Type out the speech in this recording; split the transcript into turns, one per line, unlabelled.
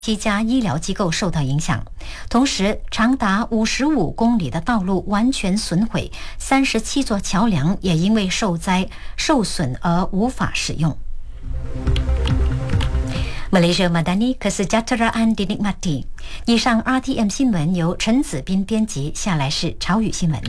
7家医疗机构受到影响，同时长达55公里的道路完全损毁，37座桥梁也因为受灾受损而无法使用。Malaysia Madani Kesejahteraan dinikmati。以上 RTM 新闻由陈子斌编辑，下来是潮语新闻。